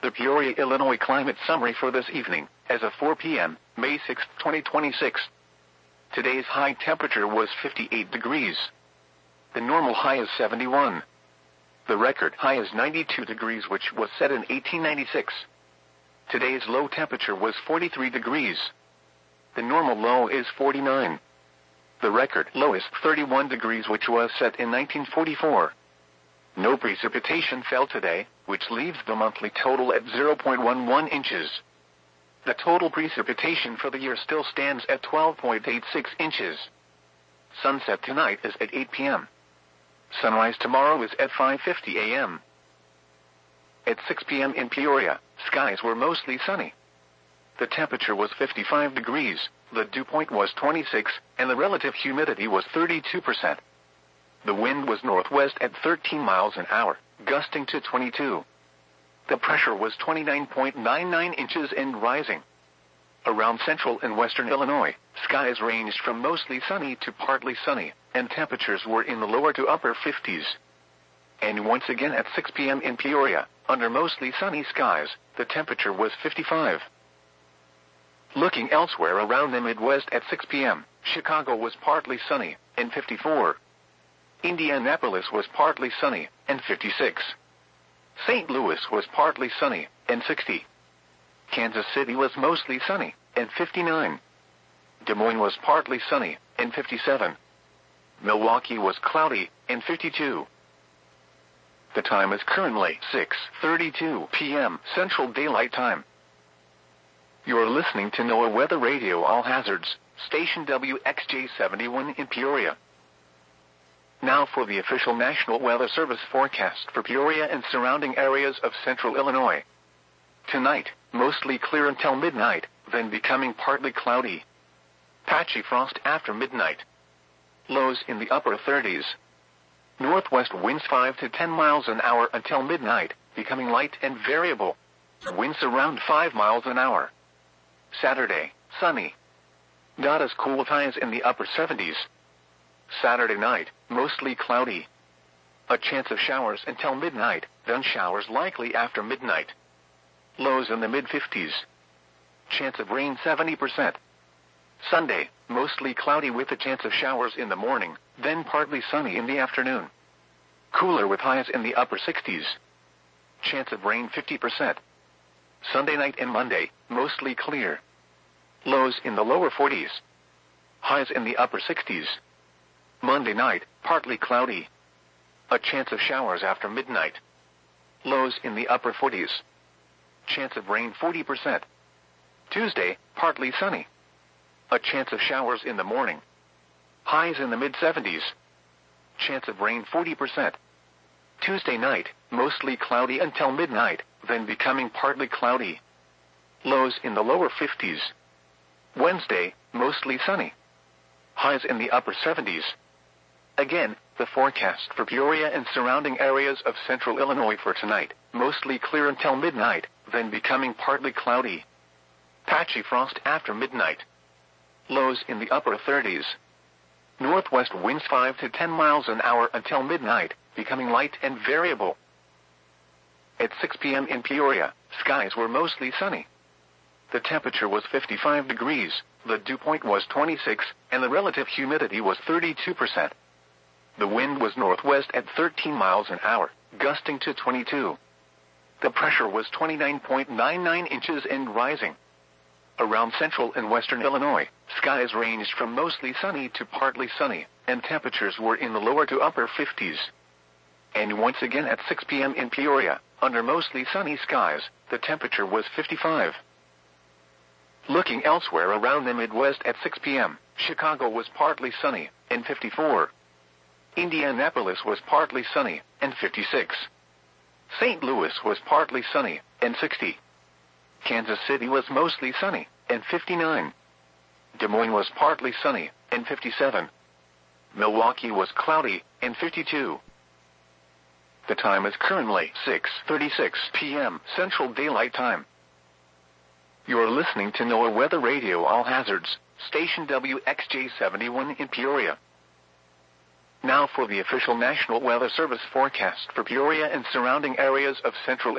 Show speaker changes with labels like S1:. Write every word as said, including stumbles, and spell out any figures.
S1: The Peoria, Illinois climate summary for this evening, as of four p m, May sixth, twenty twenty-six. Today's high temperature was fifty-eight degrees. The normal high is seventy-one. The record high is ninety-two degrees, which was set in eighteen ninety-six. Today's low temperature was forty-three degrees. The normal low is forty-nine. The record low is thirty-one degrees, which was set in nineteen forty-four. No precipitation fell today, which leaves the monthly total at zero point one one inches. The total precipitation for the year still stands at twelve point eight six inches. Sunset tonight is at eight p m Sunrise tomorrow is at five fifty a m At six p m in Peoria, skies were mostly sunny. The temperature was fifty-five degrees, the dew point was twenty-six, and the relative humidity was thirty-two percent. The wind was northwest at thirteen miles an hour, gusting to twenty-two. The pressure was twenty-nine point nine nine inches and rising. Around central and western Illinois, skies ranged from mostly sunny to partly sunny, and temperatures were in the lower to upper fifties. And once again at six p m in Peoria, under mostly sunny skies, the temperature was fifty-five. Looking elsewhere around the Midwest at six p m, Chicago was partly sunny, and fifty-four. Indianapolis was partly sunny, and fifty-six. Saint Louis was partly sunny, and sixty. Kansas City was mostly sunny, and fifty-nine. Des Moines was partly sunny, and fifty-seven. Milwaukee was cloudy, and fifty-two. The time is currently six thirty-two p m Central Daylight Time. You're listening to NOAA Weather Radio All Hazards, station W X J seventy-one in Peoria. Now for the official National Weather Service forecast for Peoria and surrounding areas of central Illinois. Tonight, mostly clear until midnight, then becoming partly cloudy. Patchy frost after midnight. Lows in the upper thirties. Northwest winds five to ten miles an hour until midnight, becoming light and variable. Winds around five miles an hour. Saturday, sunny. Not as cool with highs in the upper seventies. Saturday night, mostly cloudy. A chance of showers until midnight, then showers likely after midnight. Lows in the mid-fifties. Chance of rain seventy percent. Sunday, mostly cloudy with a chance of showers in the morning, then partly sunny in the afternoon. Cooler with highs in the upper sixties. Chance of rain fifty percent. Sunday night and Monday, mostly clear. Lows in the lower forties. Highs in the upper sixties. Monday night, partly cloudy. A chance of showers after midnight. Lows in the upper forties. Chance of rain forty percent. Tuesday, partly sunny. A chance of showers in the morning. Highs in the mid-seventies. Chance of rain forty percent. Tuesday night, mostly cloudy until midnight, then becoming partly cloudy. Lows in the lower fifties. Wednesday, mostly sunny. Highs in the upper seventies. Again, the forecast for Peoria and surrounding areas of central Illinois for tonight, mostly clear until midnight, then becoming partly cloudy. Patchy frost after midnight. Lows in the upper thirties. Northwest winds five to ten miles an hour until midnight, becoming light and variable. At six p m in Peoria, skies were mostly sunny. The temperature was fifty-five degrees, the dew point was twenty-six, and the relative humidity was thirty-two percent. The wind was northwest at thirteen miles an hour, gusting to twenty-two. The pressure was twenty-nine point nine nine inches and rising. Around central and western Illinois, skies ranged from mostly sunny to partly sunny, and temperatures were in the lower to upper fifties. And once again at six p m in Peoria, under mostly sunny skies, the temperature was fifty-five. Looking elsewhere around the Midwest at six p m, Chicago was partly sunny, and fifty-four. Indianapolis was partly sunny, and fifty-six. Saint Louis was partly sunny, and sixty. Kansas City was mostly sunny, and fifty-nine. Des Moines was partly sunny, and fifty-seven. Milwaukee was cloudy, and fifty-two. The time is currently six thirty-six p m Central Daylight Time. You're listening to NOAA Weather Radio All Hazards, station W X J seventy-one in Peoria. Now for the official National Weather Service forecast for Peoria and surrounding areas of central